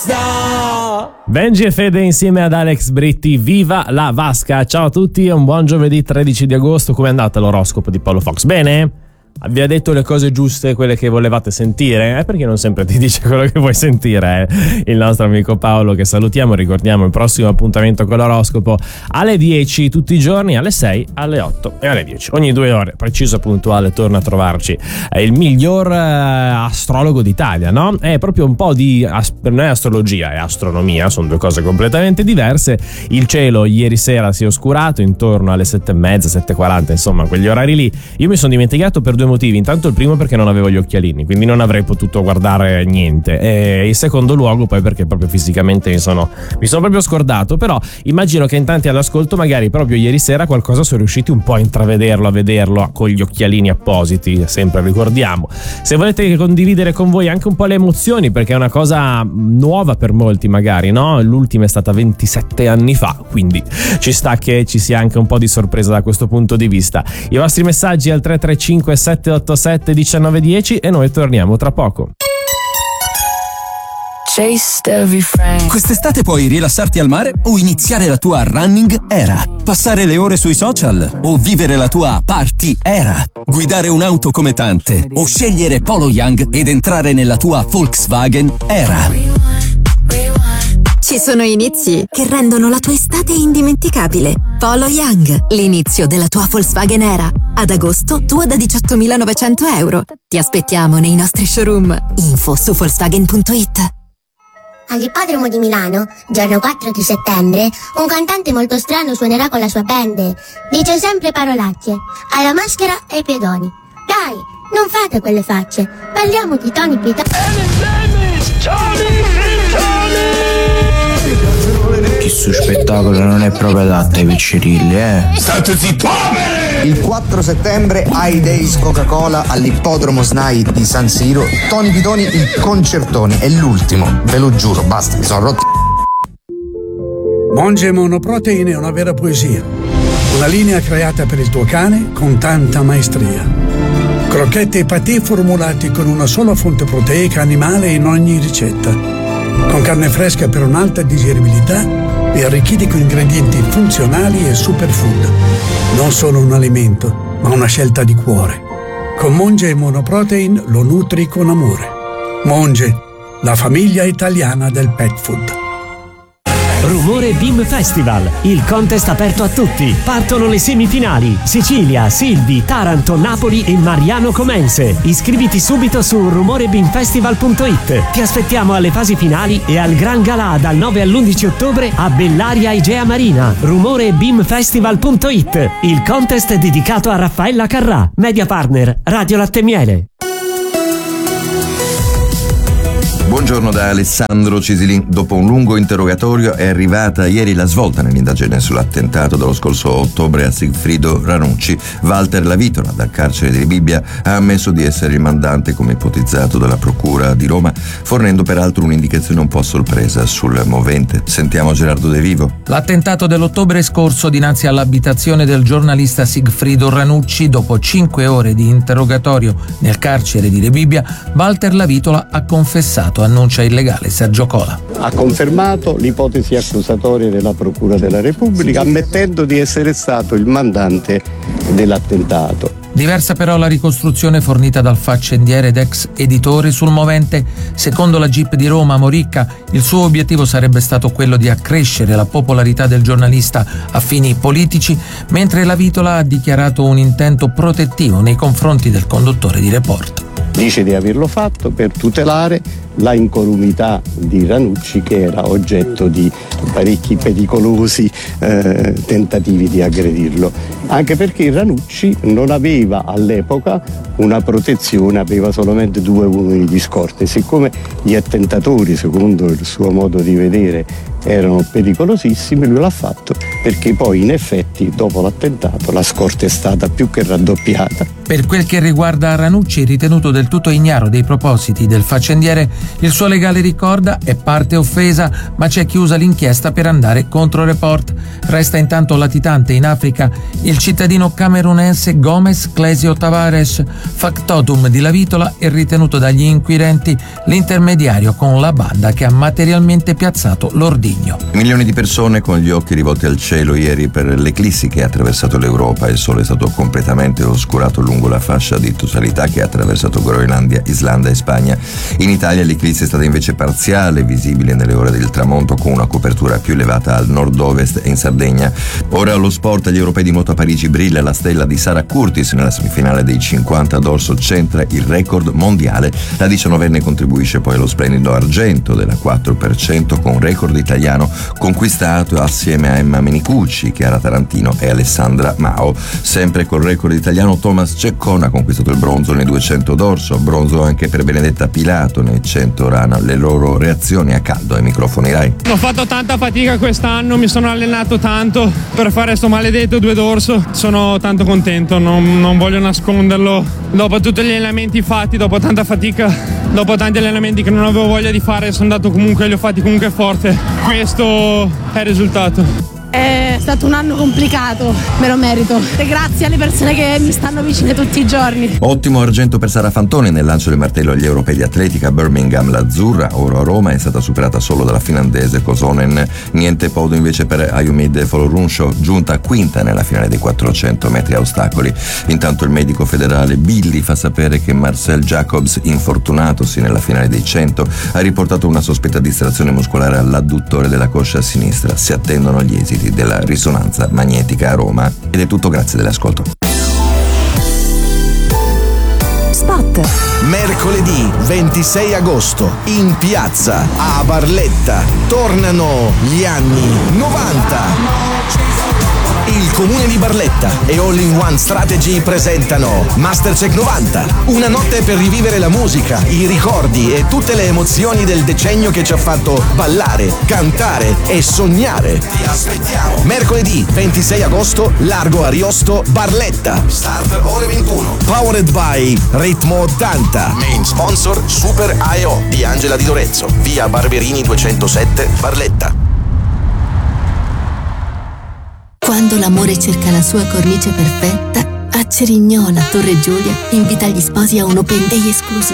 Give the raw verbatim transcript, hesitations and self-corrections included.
Benji e Fede insieme ad Alex Britti, viva la Vasca. Ciao a tutti e un buon giovedì tredici di agosto. Come è andata l'oroscopo di Paolo Fox? Bene? Vi ha detto le cose giuste, quelle che volevate sentire? Eh, perché non sempre ti dice quello che vuoi sentire, eh? Il nostro amico Paolo, che salutiamo. Ricordiamo il prossimo appuntamento con l'oroscopo alle dieci tutti i giorni, alle sei, alle otto e alle dieci. Ogni due ore, preciso e puntuale, torna a trovarci eh, il miglior eh, astrologo d'Italia, no? È proprio un po' di, non è astrologia, è astronomia, sono due cose completamente diverse. Il cielo ieri sera si è oscurato intorno alle sette e mezza, sette e quaranta, insomma quegli orari lì. Io mi sono dimenticato per due motivi. Intanto il primo perché non avevo gli occhialini, quindi non avrei potuto guardare niente, e in secondo luogo poi perché proprio fisicamente mi sono mi sono proprio scordato. Però immagino che in tanti all'ascolto magari proprio ieri sera qualcosa sono riusciti un po' a intravederlo, a vederlo con gli occhialini appositi, sempre ricordiamo. Se volete condividere con voi anche un po' le emozioni, perché è una cosa nuova per molti magari, no? L'ultima è stata ventisette anni fa, quindi ci sta che ci sia anche un po' di sorpresa da questo punto di vista. I vostri messaggi al tre tre cinque sette otto sette uno nove uno zero e noi torniamo tra poco. Quest'estate puoi rilassarti al mare o iniziare la tua running era, passare le ore sui social o vivere la tua party era, guidare un'auto come tante o scegliere Polo Young ed entrare nella tua Volkswagen era. Ci sono inizi che rendono la tua estate indimenticabile. Polo Young, l'inizio della tua Volkswagen era. Ad agosto, tua da diciottomilanovecento euro. Ti aspettiamo nei nostri showroom. Info su Volkswagen punto it. All'ippodromo di Milano, giorno quattro di settembre, un cantante molto strano suonerà con la sua band. Dice sempre parolacce, alla maschera e ai pedoni. Dai, non fate quelle facce, parliamo di Tony Pitano. Questo spettacolo non è proprio adatto ai piccirilli, eh. State zitto! Il quattro settembre ai Days Coca-Cola all'ippodromo S N A I di San Siro. Tony Pitoni, il concertone, è l'ultimo, ve lo giuro, basta, mi sono rotti. Monge Monoprotein è una vera poesia. Una linea creata per il tuo cane con tanta maestria. Crocchette e patè formulati con una sola fonte proteica animale in ogni ricetta. Con carne fresca per un'alta digeribilità e arricchiti con ingredienti funzionali e superfood. Non solo un alimento, ma una scelta di cuore. Con Monge Monoprotein lo nutri con amore. Monge, la famiglia italiana del pet food. Rumore Beam Festival, il contest aperto a tutti. Partono le semifinali: Sicilia, Silvi, Taranto, Napoli e Mariano Comense. Iscriviti subito su rumore beam festival punto it. Ti aspettiamo alle fasi finali e al Gran Galà dal nove all'undici ottobre a Bellaria Igea Marina. rumore beam festival punto it, il contest dedicato a Raffaella Carrà, media partner Radio Latte Miele. Buongiorno da Alessandro Cisilin. Dopo un lungo interrogatorio è arrivata ieri la svolta nell'indagine sull'attentato dello scorso ottobre a Sigfrido Ranucci. Walter Lavitola, dal carcere di Bibbia, ha ammesso di essere il mandante come ipotizzato dalla Procura di Roma, fornendo peraltro un'indicazione un po' a sorpresa sul movente. Sentiamo Gerardo De Vivo. L'attentato dell'ottobre scorso dinanzi all'abitazione del giornalista Sigfrido Ranucci, dopo cinque ore di interrogatorio nel carcere di Rebibbia, Walter Lavitola ha confessato, annuncia il legale Sergio Cola. Ha confermato l'ipotesi accusatoria della Procura della Repubblica, ammettendo di essere stato il mandante dell'attentato. Diversa però la ricostruzione fornita dal faccendiere ed ex editore sul movente. Secondo la G I P di Roma, Moricca, il suo obiettivo sarebbe stato quello di accrescere la popolarità del giornalista a fini politici, mentre Lavitola ha dichiarato un intento protettivo nei confronti del conduttore di Report. Dice di averlo fatto per tutelare la incolumità di Ranucci, che era oggetto di parecchi pericolosi eh, tentativi di aggredirlo, anche perché Ranucci non aveva all'epoca una protezione, aveva solamente due uomini di scorta, e siccome gli attentatori, secondo il suo modo di vedere, erano pericolosissimi, lui l'ha fatto, perché poi in effetti dopo l'attentato la scorta è stata più che raddoppiata. Per quel che riguarda Ranucci, ritenuto del del tutto ignaro dei propositi del faccendiere, il suo legale ricorda è parte offesa, ma c'è chi usa l'inchiesta per andare contro Report. Resta intanto latitante in Africa il cittadino camerunense Gomez Clesio Tavares, factotum di Lavitola e ritenuto dagli inquirenti l'intermediario con la banda che ha materialmente piazzato l'ordigno. Milioni di persone con gli occhi rivolti al cielo ieri per l'eclissi che ha attraversato l'Europa. Il sole è stato completamente oscurato lungo la fascia di totalità che ha attraversato Groenlandia, Islanda e Spagna. In Italia l'eclissi è stata invece parziale, visibile nelle ore del tramonto con una copertura più elevata al nord-ovest e in Sardegna. Ora allo sport, agli europei di moto a Parigi brilla la stella di Sara Curtis nella semifinale dei cinquanta dorso, centra il record mondiale. La diciannovenne contribuisce poi allo splendido argento della quattro per cento con record italiano conquistato assieme a Emma Menicucci, Chiara Tarantino e Alessandra Mao. Sempre col record italiano Thomas Ceccone ha conquistato il bronzo nei duecento dorso, bronzo anche per Benedetta Pilato nei cento rana. Le loro reazioni a caldo ai microfoni Rai. Ho fatto tanta fatica quest'anno, mi sono allenato tanto per fare sto maledetto due dorso, sono tanto contento, non, non voglio nasconderlo. Dopo tutti gli allenamenti fatti, dopo tanta fatica, dopo tanti allenamenti che non avevo voglia di fare, sono andato comunque, li ho fatti comunque forte. Questo è il risultato. È stato un anno complicato, me lo merito. E grazie alle persone che mi stanno vicine tutti i giorni. Ottimo argento per Sara Fantoni nel lancio del martello agli europei di atletica a Birmingham. L'azzurra, oro a Roma, è stata superata solo dalla finlandese Kosonen. Niente podio invece per Ayumide Folorunsho, giunta quinta nella finale dei quattrocento metri a ostacoli. Intanto il medico federale Billy fa sapere che Marcel Jacobs, infortunatosi nella finale dei cento, ha riportato una sospetta distrazione muscolare all'adduttore della coscia sinistra. Si attendono gli esiti della risonanza magnetica a Roma. Ed è tutto, grazie dell'ascolto. Spot. Mercoledì ventisei agosto in piazza a Barletta tornano gli anni novanta. Il comune di Barletta e All in One Strategy presentano Mastercheck novanta, una notte per rivivere la musica, i ricordi e tutte le emozioni del decennio che ci ha fatto ballare, cantare e sognare. Ti aspettiamo. Mercoledì ventisei agosto, Largo Ariosto, Barletta. Start ore ventuno. Powered by Ritmo ottanta. Main sponsor Super A E O di Angela Di Lorenzo, via Barberini duecentosette, Barletta. Quando l'amore cerca la sua cornice perfetta, a Cerignola, Torre Giulia, invita gli sposi a un open day esclusivo.